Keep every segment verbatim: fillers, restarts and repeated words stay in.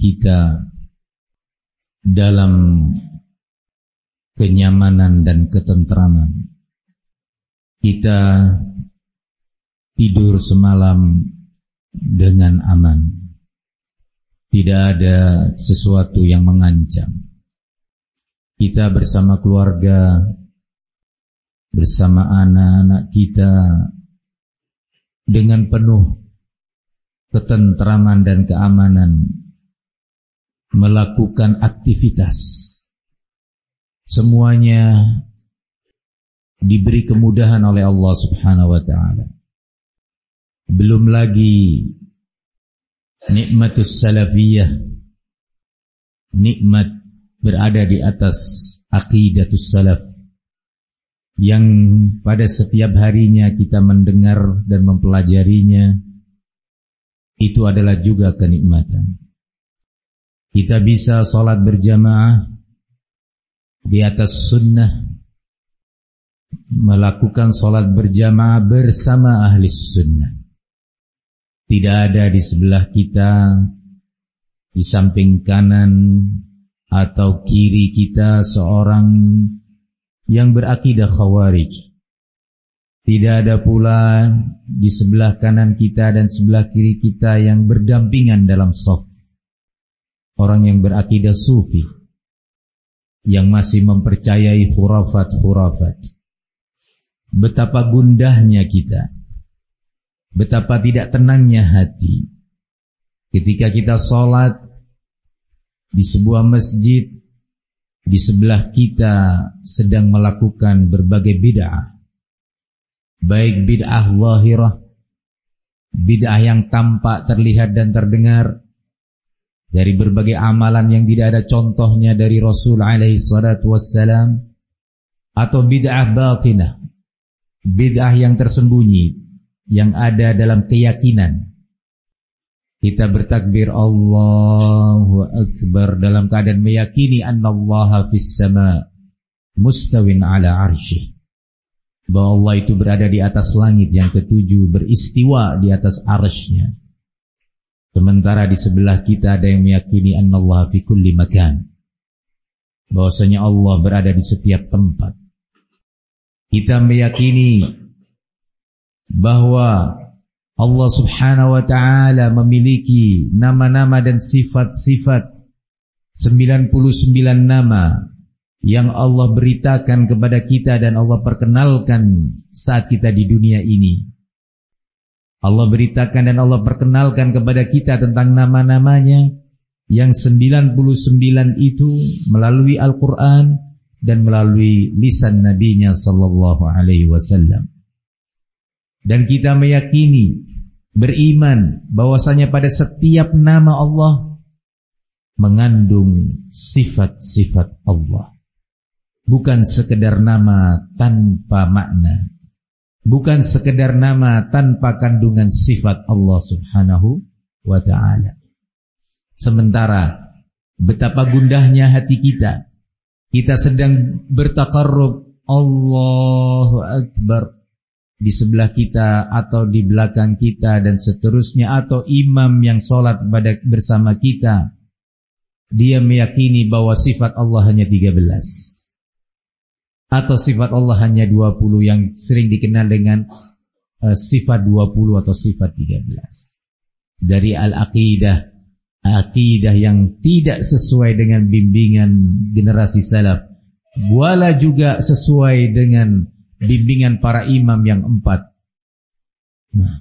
kita dalam kenyamanan dan ketentraman. Kita tidur semalam dengan aman. Tidak ada sesuatu yang mengancam. Kita bersama keluarga, bersama anak-anak kita dengan penuh ketentraman dan keamanan melakukan aktivitas. Semuanya diberi kemudahan oleh Allah Subhanahu wa taala. Belum lagi nikmatus salafiyah, nikmat berada di atas aqidatus salaf, yang pada setiap harinya kita mendengar dan mempelajarinya. Itu adalah juga kenikmatan. Kita bisa sholat berjamaah di atas sunnah, melakukan sholat berjamaah bersama ahli sunnah. Tidak ada di sebelah kita, di samping kanan atau kiri kita seorang yang berakidah khawarij. Tidak ada pula di sebelah kanan kita dan sebelah kiri kita yang berdampingan dalam shaf orang yang berakidah sufi, yang masih mempercayai khurafat-khurafat. Betapa gundahnya kita, betapa tidak tenangnya hati ketika kita sholat di sebuah masjid, di sebelah kita sedang melakukan berbagai bid'ah, baik bid'ah zahirah, bid'ah yang tampak, terlihat dan terdengar dari berbagai amalan yang tidak ada contohnya dari Rasul alaihi salatu wassalam, atau bid'ah batinah, bid'ah yang tersembunyi, yang ada dalam keyakinan. Kita bertakbir Allahu Akbar dalam keadaan meyakini annallaha fis sama mustawin ala arsyih, bahwa Allah itu berada di atas langit yang ketujuh, beristiwa di atas arsy-Nya. Sementara di sebelah kita ada yang meyakini annallaha fi kulli makan, bahwasanya Allah berada di setiap tempat. Kita meyakini bahwa Allah Subhanahu wa ta'ala memiliki nama-nama dan sifat-sifat, sembilan puluh sembilan nama yang Allah beritakan kepada kita dan Allah perkenalkan saat kita di dunia ini. Allah beritakan dan Allah perkenalkan kepada kita tentang nama-namanya yang sembilan puluh sembilan itu melalui Al-Quran dan melalui lisan Nabi-Nya sallallahu alaihi wasallam. Dan kita meyakini, beriman bahwasanya pada setiap nama Allah mengandung sifat-sifat Allah. Bukan sekedar nama tanpa makna, bukan sekedar nama tanpa kandungan sifat Allah Subhanahu wa ta'ala. Sementara betapa gundahnya hati kita, kita sedang bertaqarrub Allahu Akbar di sebelah kita atau di belakang kita dan seterusnya, atau imam yang sholat pada bersama kita, dia meyakini bahwa sifat Allah hanya tiga belas atau sifat Allah hanya dua puluh, yang sering dikenal dengan uh, sifat dua puluh atau sifat tiga belas. Dari al-aqidah, aqidah yang tidak sesuai dengan bimbingan generasi salaf, wala juga sesuai dengan bimbingan para imam yang empat. Nah,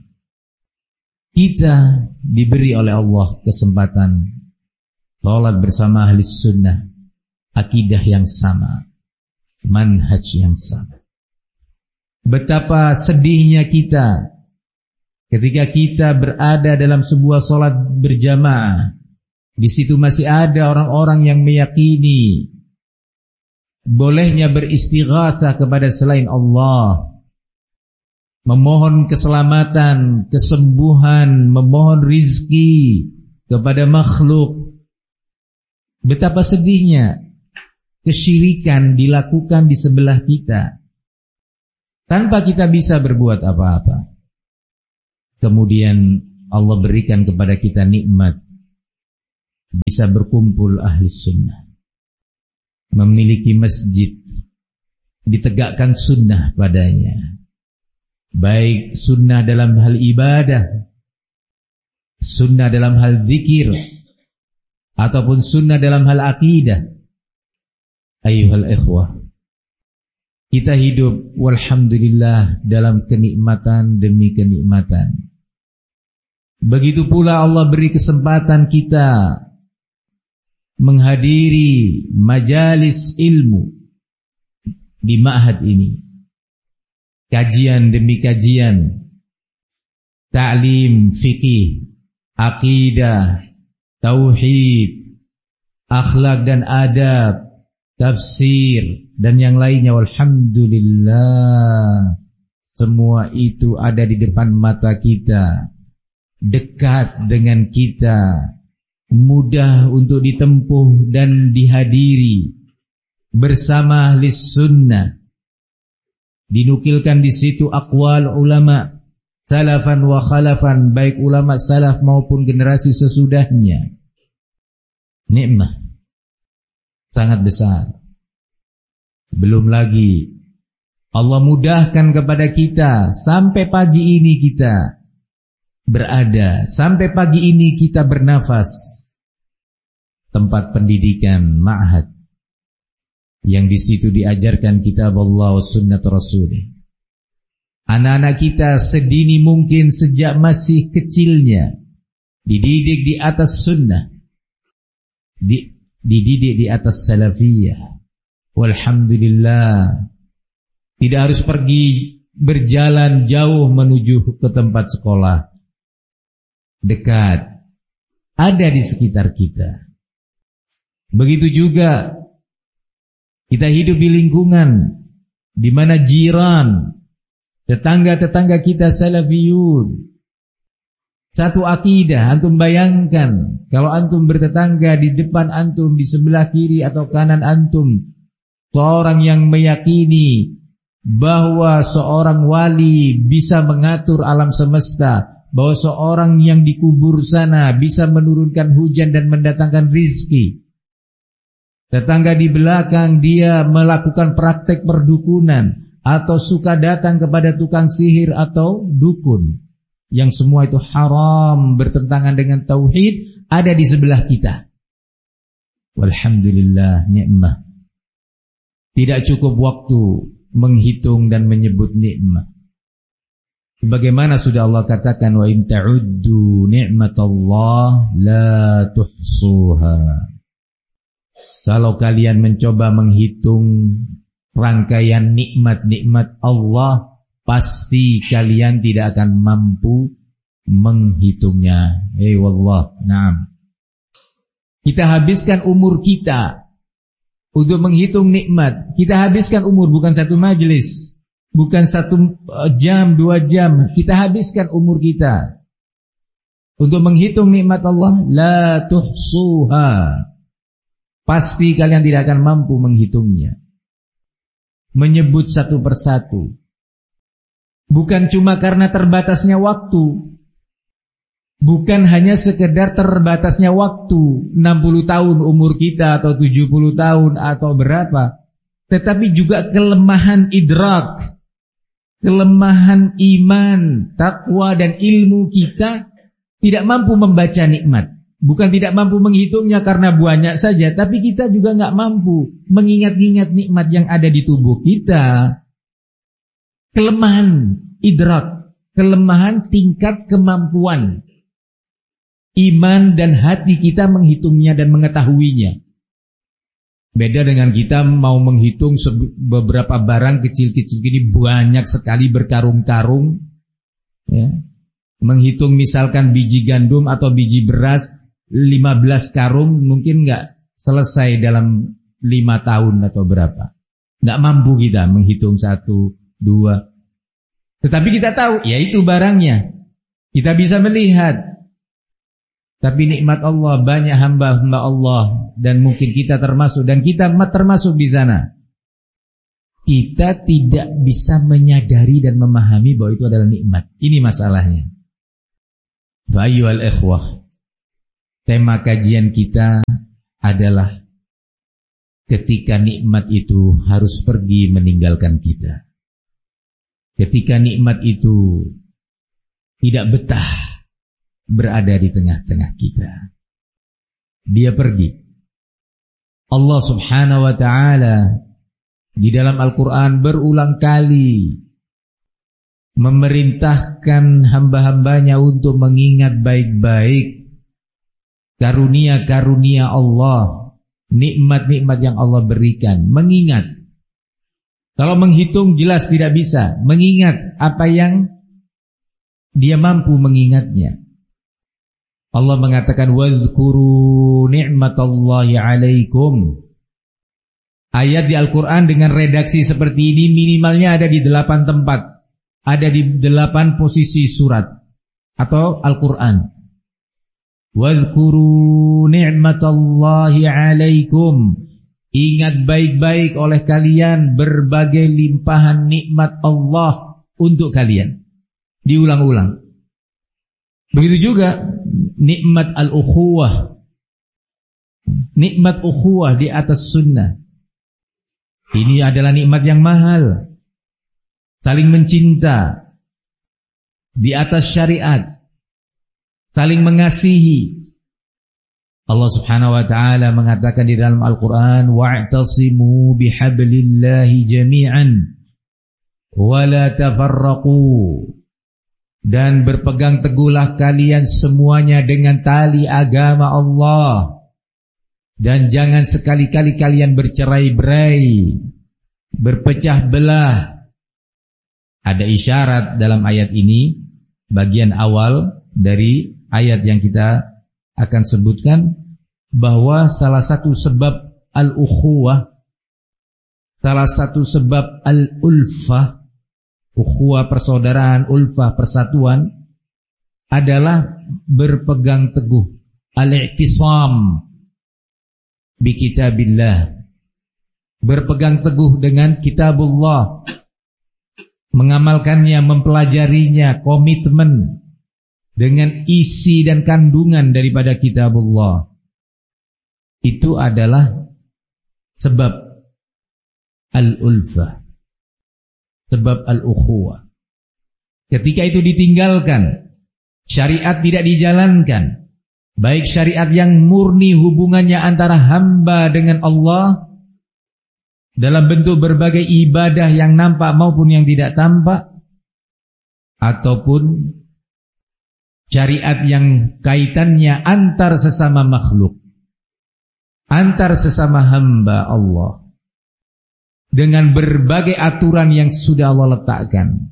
kita diberi oleh Allah kesempatan sholat bersama ahli sunnah, akidah yang sama, manhaj yang sama. Betapa sedihnya kita ketika kita berada dalam sebuah sholat berjamaah, di situ masih ada orang-orang yang meyakini bolehnya beristighatsah kepada selain Allah, memohon keselamatan, kesembuhan, memohon rizki kepada makhluk. Betapa sedihnya kesyirikan dilakukan di sebelah kita tanpa kita bisa berbuat apa-apa. Kemudian Allah berikan kepada kita nikmat bisa berkumpul ahli sunnah, memiliki masjid, ditegakkan sunnah padanya, baik sunnah dalam hal ibadah, sunnah dalam hal zikir, ataupun sunnah dalam hal akidah. Ayyuhal ikhwah, kita hidup walhamdulillah dalam kenikmatan demi kenikmatan. Begitu pula Allah beri kesempatan kita menghadiri majalis ilmu di ma'had ini, kajian demi kajian, ta'lim fikih, akidah, tauhid, akhlak dan adab, tafsir dan yang lainnya. Walhamdulillah, semua itu ada di depan mata kita, dekat dengan kita, mudah untuk ditempuh dan dihadiri bersama ahli sunnah. Dinukilkan di situ aqwal ulama salafan wa khalafan, baik ulama salaf maupun generasi sesudahnya. Nikmah sangat besar. Belum lagi Allah mudahkan kepada kita sampai pagi ini kita berada, sampai pagi ini kita bernafas. Tempat pendidikan ma'had yang di situ diajarkan kitab Allah wa sunnah Rasulih. Anak-anak kita sedini mungkin sejak masih kecilnya dididik di atas sunnah, di dididik di atas salafiyah. Walhamdulillah, tidak harus pergi berjalan jauh menuju ke tempat sekolah, dekat, ada di sekitar kita. Begitu juga kita hidup di lingkungan di mana jiran, tetangga-tetangga kita salafiyun, satu akidah. Antum bayangkan kalau antum bertetangga, di depan antum, di sebelah kiri atau kanan antum seorang yang meyakini bahwa seorang wali bisa mengatur alam semesta, bahwa seorang yang dikubur sana bisa menurunkan hujan dan mendatangkan rizki. Tetangga di belakang dia melakukan praktek perdukunan atau suka datang kepada tukang sihir atau dukun, yang semua itu haram, bertentangan dengan tauhid, ada di sebelah kita. Walhamdulillah, nikmah. Tidak cukup waktu menghitung dan menyebut nikmah. Sebagaimana sudah Allah katakan, wa in ta'uddu ni'matallah la tuhsuha. Kalau kalian mencoba menghitung rangkaian nikmat-nikmat Allah, pasti kalian tidak akan mampu menghitungnya. Eh wallah, na'am. Kita habiskan umur kita untuk menghitung nikmat. Kita habiskan umur, bukan satu majelis, bukan satu jam, dua jam. Kita habiskan umur kita untuk menghitung nikmat Allah. La tuhsuha. Pasti kalian tidak akan mampu menghitungnya. Menyebut satu persatu. Bukan cuma karena terbatasnya waktu. Bukan hanya sekedar terbatasnya waktu, enam puluh tahun umur kita atau tujuh puluh tahun atau berapa. Tetapi juga kelemahan idrak, kelemahan iman, takwa dan ilmu kita tidak mampu membaca nikmat. Bukan tidak mampu menghitungnya karena banyak saja, tapi kita juga nggak mampu mengingat-ingat nikmat yang ada di tubuh kita. Kelemahan idrak, kelemahan tingkat kemampuan iman dan hati kita menghitungnya dan mengetahuinya. Beda dengan kita mau menghitung beberapa barang kecil-kecil ini banyak sekali berkarung-karung, ya. Menghitung misalkan biji gandum atau biji beras lima belas karung mungkin nggak selesai dalam lima tahun atau berapa. Nggak mampu kita menghitung satu, dua. Tetapi kita tahu, ya itu barangnya. Kita bisa melihat. Tapi nikmat Allah, banyak hamba-hamba Allah, dan mungkin kita termasuk, dan kita termasuk di sana. Kita tidak bisa menyadari dan memahami bahwa itu adalah nikmat. Ini masalahnya. Fa ayyuhal ikhwah, tema kajian kita adalah ketika nikmat itu harus pergi meninggalkan kita. Ketika nikmat itu tidak betah berada di tengah-tengah kita. Dia pergi. Allah Subhanahu wa ta'ala di dalam Al-Quran berulang kali memerintahkan hamba-hambanya untuk mengingat baik-baik karunia-karunia Allah, nikmat-nikmat yang Allah berikan. Mengingat. Kalau menghitung jelas tidak bisa. Mengingat apa yang dia mampu mengingatnya. Allah mengatakan wadhkuru ni'matallahi 'alaikum. Ayat di Al-Quran dengan redaksi seperti ini minimalnya ada di delapan tempat. Ada di delapan posisi surat atau Al-Quran. Wadhkuru ni'matallahi 'alaikum. Ingat baik-baik oleh kalian berbagai limpahan nikmat Allah untuk kalian. Diulang-ulang. Begitu juga nikmat al-ukhuwah. Nikmat ukhuwah di atas sunnah. Ini adalah nikmat yang mahal. Saling mencinta di atas syariat. Saling mengasihi. Allah Subhanahu wa ta'ala mengatakan di dalam Al-Quran, wa'tasimu bihablillahi jami'an wa la tafarraqu. Dan berpegang teguhlah kalian semuanya dengan tali agama Allah. Dan jangan sekali-kali kalian bercerai-berai, berpecah belah. Ada isyarat dalam ayat ini, bagian awal dari ayat yang kita akan sebutkan, bahwa salah satu sebab al-ukhuwah, salah satu sebab al-ulfah, ukhuwah persaudaraan, ulfah persatuan, adalah berpegang teguh, al-i'tisam bi kitabillah, berpegang teguh dengan kitabullah, mengamalkannya, mempelajarinya, komitmen dengan isi dan kandungan daripada kitabullah. Itu adalah sebab al-ulfah, sebab al-ukhuwah. Ketika itu ditinggalkan, syariat tidak dijalankan, baik syariat yang murni hubungannya antara hamba dengan Allah dalam bentuk berbagai ibadah yang nampak maupun yang tidak tampak, ataupun syariat yang kaitannya antar sesama makhluk, antar sesama hamba Allah, dengan berbagai aturan yang sudah Allah letakkan.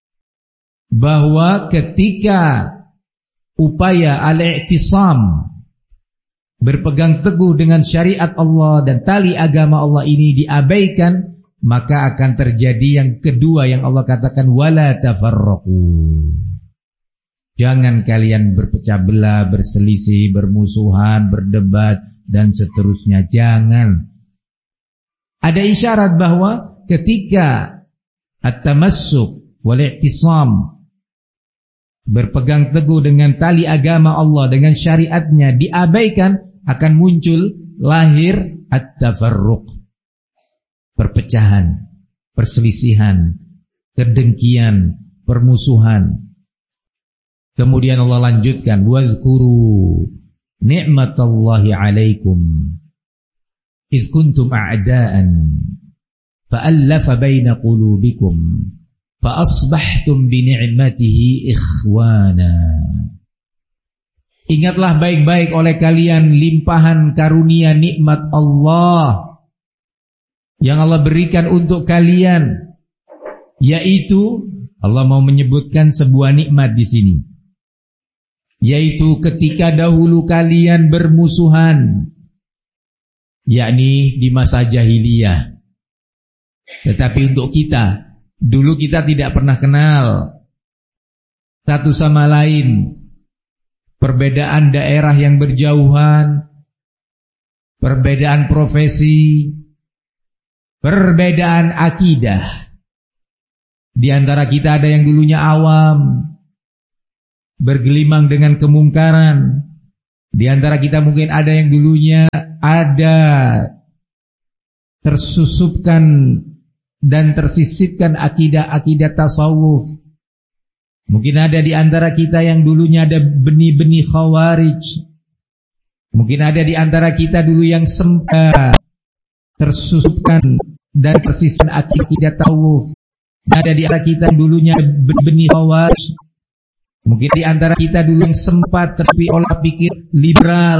Bahwa ketika upaya al-i'tisam, berpegang teguh dengan syariat Allah dan tali agama Allah ini diabaikan, maka akan terjadi yang kedua yang Allah katakan, wala tafarraqu. Jangan kalian berpecah belah, berselisih, bermusuhan, berdebat, dan seterusnya. Jangan. Ada isyarat bahwa ketika at-tamassuk wal-i'tisam, berpegang teguh dengan tali agama Allah, dengan syariatnya, diabaikan, akan muncul, lahir at-tafarruq, perpecahan, perselisihan, kedengkian, permusuhan. Kemudian Allah lanjutkan, wadhkuru ni'matallahi 'alaikum idh kuntum a'da'an fa'allafa baina qulubikum fa asbahtum bi ni'matihi ikhwana. Ingatlah baik-baik oleh kalian limpahan karunia nikmat Allah yang Allah berikan untuk kalian, yaitu Allah mau menyebutkan sebuah nikmat di sini, yaitu ketika dahulu kalian bermusuhan, yakni di masa jahiliyah. Tetapi untuk kita, dulu kita tidak pernah kenal satu sama lain, perbedaan daerah yang berjauhan, perbedaan profesi, perbedaan akidah. Di antara kita ada yang dulunya awam, bergelimang dengan kemungkaran, Di antara kita mungkin ada yang dulunya ada tersusupkan dan tersisipkan akidah-akidah tasawuf. Mungkin ada di antara kita yang dulunya ada benih-benih khawarij. Mungkin ada di antara kita dulu yang sempat tersusupkan dan tersisipkan akidah tasawuf. Ada di antara kita yang dulunya benih khawarij. Mungkin di antara kita dulu yang sempat terpicu oleh pikir liberal.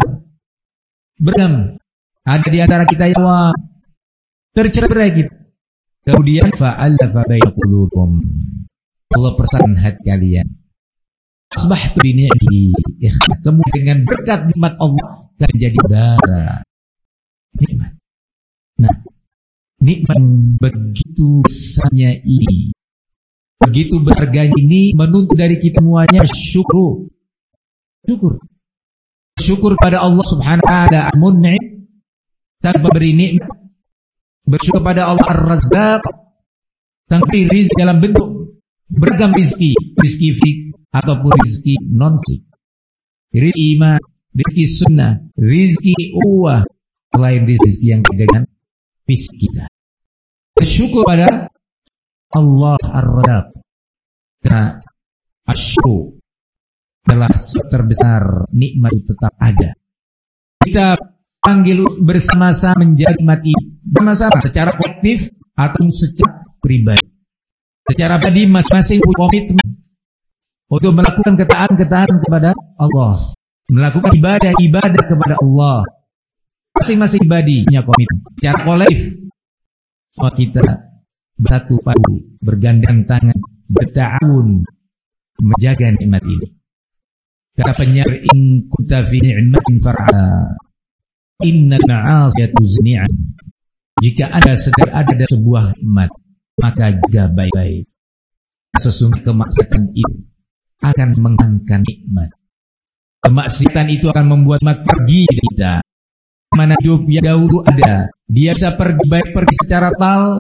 Beragam. Ada di antara kita yang awam. Tercerai gitu. Kemudian fa'alafa baina qulubikum. Allah persatukan hati kalian. Asbahtu bi ni'matihi. Kemudian dengan berkat nikmat Allah kalian jadi saudara. Nikmat. Nah, nikmat begitu besarnya ini, begitu berharganya ini menuntut dari kita semuanya syukur. Syukur. Syukur pada Allah Subhanahu wa taala Al-Mun'im, tanpa beri nikmat. Bersyukur pada Allah Ar-Razzaq, tanpa beri rizki dalam bentuk beragam rizki, rizki fik ataupun rizki non-fik, rizki iman, rizki sunnah, rizki uwah, selain rizki yang dengan fisik kita. Bersyukur pada Allah Ar-Razzaq, karena asyukur adalah terbesar nikmat itu tetap ada. Kita panggil bersama-sama menjaga nikmat ini, bersama-sama secara kolektif atau secara pribadi. Secara pribadi masing-masing punya komitmen untuk melakukan ketaatan-ketaatan kepada Allah, melakukan ibadah-ibadah kepada Allah. Masing-masing pribadi punya komitmen. Secara kolektif semua kita bersatu padu, bergandeng tangan, berta'awun menjaga nikmat ini. Kata penyair, in kunta fi ni'matin far'a innal ma'asiyatu zni'an. Jika ada sedang ada sebuah nikmat, maka jaga baik-baik. Sesungguhnya kemaksiatan itu akan menghilangkan nikmat. Kemaksiatan itu akan membuat nikmat pergi dari kita. Mana hidup yang dahulu ada, dia bisa pergi baik pergi secara tal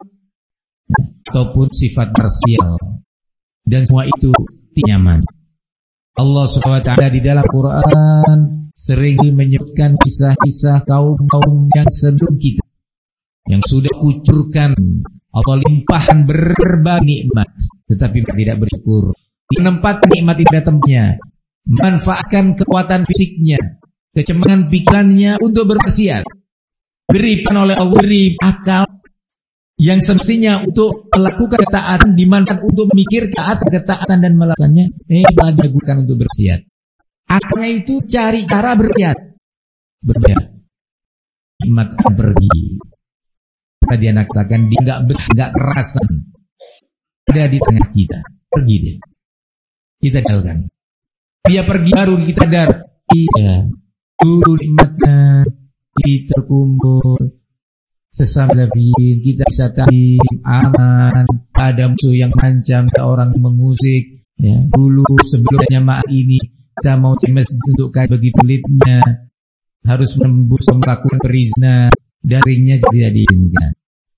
ataupun sifat parsial, dan semua itu tidak nyaman. Allah subhanahu wa taala di dalam Quran sering menyebutkan kisah-kisah kaum-kaum yang sebelum kita, yang sudah kucurkan Allah limpahkan berbagai nikmat, tetapi tidak bersyukur. Menempatkan nikmat pada tempatnya, manfaatkan kekuatan fisiknya, kecemerlangan pikirannya untuk bermaksiat. Berikan oleh Allah, beri akal yang semestinya untuk melakukan ketaatan, dimanfaatkan untuk memikir ketaatan dan melakukannya, eh malah digunakan untuk bermaksiat. Akalnya itu cari cara bermaksiat, bermaksiat. Nikmat akan pergi. Tadi anak katakan dia enggak betah, enggak kerasan. Ada di tengah kita. Pergi dia. Kita tinggalkan. Dia pergi baru kita sadar. Iya. Dulu nikmatnya kita terkumpul sesama lafiin, kita bisa tahu aman, ada musuh yang mengancam, ada orang yang mengusik. Ya. Dulu sebelumnya maaf ini kita mau ke masjid untuk kaji begitu pelitnya, harus menembus melakukan perizinan, daringnya tidak diizinkan.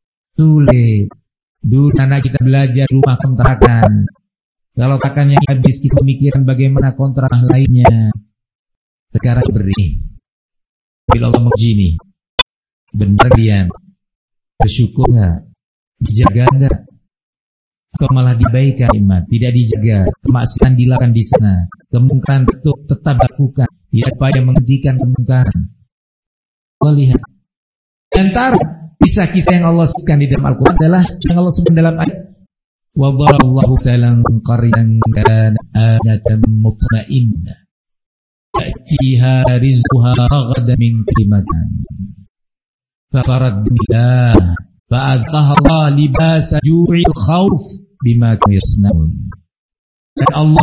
Sulit. Dulu anak kita belajar rumah kontrakan. Kalau kontrakannya habis, kita mikirkan bagaimana kontrak lainnya. Sekarang beri. Bila Allah menguji ini, benar dia bersyukur enggak? Dijaga enggak? Atau malah dibaikan iman, tidak dijaga, kemaksiatan dilakukan di sana, kemungkaran tetap tetap dilakukan, tidak upaya menghentikan kemungkaran. Allah lihat. Antara kisah-kisah yang Allah sebutkan di dalam Al-Quran adalah yang Allah sebutkan dalam ayat wa dharallahu talan qaryatan kana amatan mutma'innah ya'tiha rizquha ragadan min kulli makan fafarat billah fa'adqaha Allah libasa ju'il khawf bima kanu yasnaun. Dan Allah